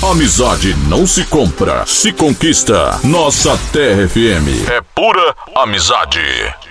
Amizade não se compra, se conquista. Nossa Terra FM é pura amizade.